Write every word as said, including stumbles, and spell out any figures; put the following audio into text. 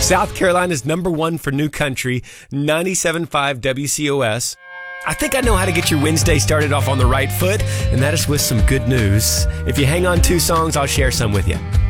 South Carolina's number one for new country, ninety-seven point five W C O S. I think I know how to get your Wednesday started off on the right foot, and that is with some good news. If you hang on two songs, I'll share some with you.